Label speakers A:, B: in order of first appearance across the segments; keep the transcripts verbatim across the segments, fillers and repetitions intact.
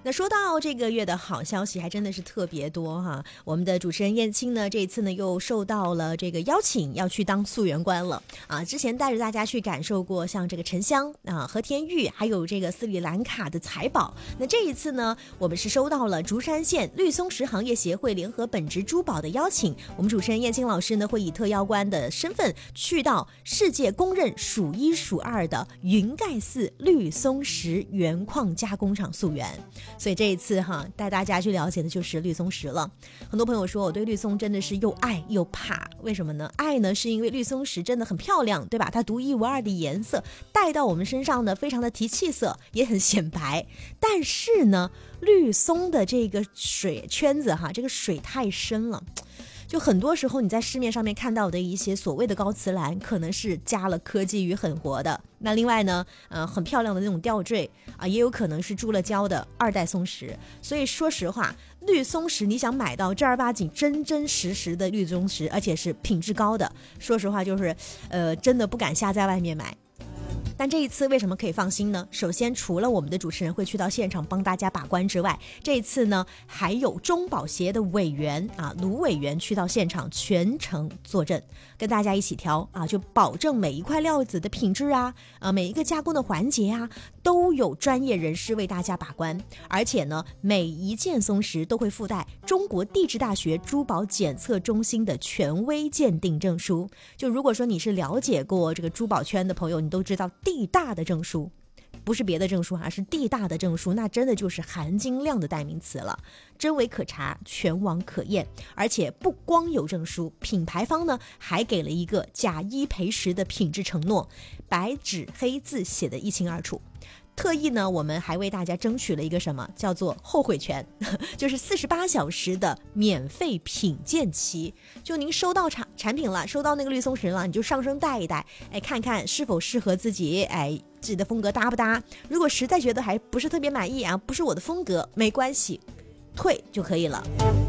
A: 那说到这个月的好消息还真的是特别多哈，我们的主持人燕青呢这一次呢又受到了这个邀请要去当溯源官了啊。之前带着大家去感受过像这个沉香啊、和田玉还有这个斯里兰卡的财宝，那这一次呢我们是收到了竹山县绿松石行业协会联合本质珠宝的邀请，我们主持人燕青老师呢会以特邀官的身份去到世界公认数一数二的云盖寺绿松石原矿加工厂溯源，所以这一次哈带大家去了解的就是绿松石了。很多朋友说我对绿松真的是又爱又怕，为什么呢？爱呢是因为绿松石真的很漂亮，对吧？它独一无二的颜色带到我们身上呢非常的提气色，也很显白。但是呢绿松的这个水圈子哈，这个水太深了，就很多时候你在市面上面看到的一些所谓的高瓷蓝可能是加了科技与狠活的，那另外呢呃，很漂亮的那种吊坠啊，也有可能是注了胶的二代松石。所以说实话，绿松石你想买到正儿八经真真实实的绿松石，而且是品质高的，说实话就是呃，真的不敢瞎在外面买。但这一次为什么可以放心呢？首先除了我们的主持人会去到现场帮大家把关之外，这一次呢还有中保协的委员啊卢委员去到现场全程坐镇，跟大家一起挑啊，就保证每一块料子的品质啊，啊每一个加工的环节啊都有专业人士为大家把关。而且呢每一件松石都会附带中国地质大学珠宝检测中心的权威鉴定证书。就如果说你是了解过这个珠宝圈的朋友，你都知道地大的证书不是别的证书，而是地大的证书，那真的就是含金量的代名词了，真伪可查，全网可验。而且不光有证书，品牌方呢还给了一个假一赔十的品质承诺，白纸黑字写得一清二楚。特意呢我们还为大家争取了一个什么叫做后悔权，就是四十八小时的免费品鉴期。就您收到产产品了，收到那个绿松石了，你就上身戴一戴，哎，看看是否适合自己，哎，自己的风格搭不搭。如果实在觉得还不是特别满意啊，不是我的风格，没关系，退就可以了。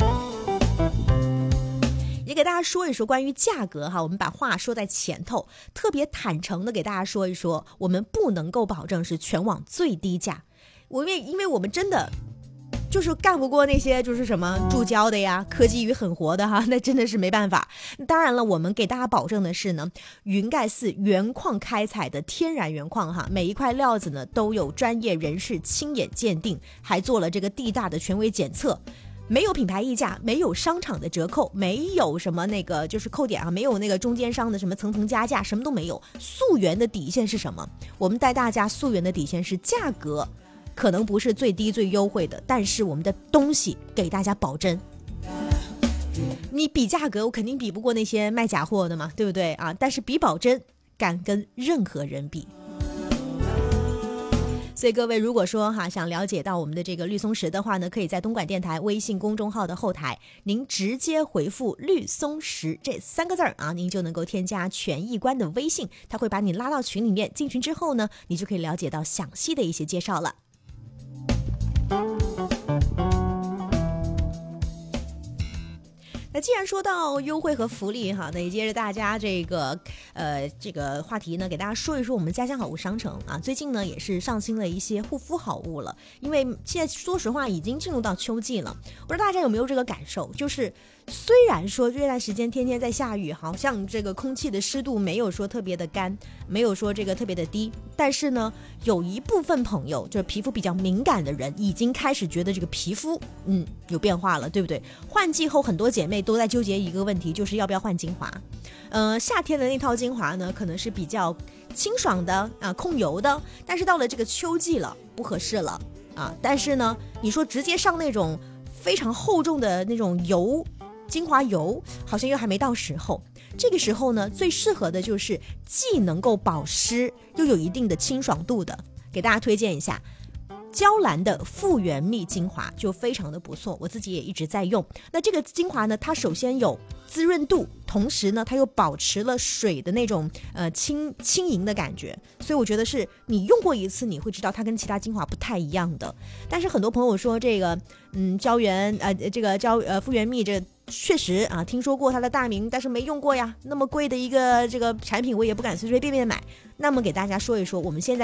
A: 也给大家说一说关于价格哈，我们把话说在前头，特别坦诚的给大家说一说，我们不能够保证是全网最低价，我因为因为我们真的就是干不过那些就是什么注胶的呀、科技与狠活的哈，那真的是没办法。当然了，我们给大家保证的是呢，云盖寺原矿开采的天然原矿哈，每一块料子呢都有专业人士亲眼鉴定，还做了这个地大的权威检测。没有品牌溢价，没有商场的折扣，没有什么那个就是扣点啊，没有那个中间商的什么层层加价，什么都没有。溯源的底线是什么？我们带大家溯源的底线是价格可能不是最低最优惠的，但是我们的东西给大家保真。你比价格我肯定比不过那些卖假货的嘛，对不对啊？但是比保真敢跟任何人比。所以各位如果说哈想了解到我们的这个绿松石的话呢，可以在东莞电台微信公众号的后台，您直接回复绿松石这三个字啊，您就能够添加权益官的微信，他会把你拉到群里面，进群之后呢，你就可以了解到详细的一些介绍了。那既然说到优惠和福利哈，那也接着大家这个呃这个话题呢，给大家说一说我们家乡好物商城啊，最近呢也是上新了一些护肤好物了。因为现在说实话已经进入到秋季了，不知道大家有没有这个感受，就是虽然说这段时间天天在下雨，好像这个空气的湿度没有说特别的干，没有说这个特别的低，但是呢有一部分朋友就是皮肤比较敏感的人已经开始觉得这个皮肤嗯有变化了，对不对？换季后很多姐妹都在纠结一个问题，就是要不要换精华。呃，夏天的那套精华呢可能是比较清爽的啊，控油的，但是到了这个秋季了不合适了啊。但是呢你说直接上那种非常厚重的那种油精华油好像又还没到时候。这个时候呢最适合的就是既能够保湿又有一定的清爽度的，给大家推荐一下娇兰的复原蜜精华，就非常的不错，我自己也一直在用。那这个精华呢它首先有滋润度，同时呢它又保持了水的那种呃轻轻盈的感觉，所以我觉得是你用过一次你会知道它跟其他精华不太一样的。但是很多朋友说这个嗯胶原呃这个胶呃复原蜜这个确实啊听说过它的大名，但是没用过呀，那么贵的一个这个产品我也不敢随随便便买。那么给大家说一说我们现在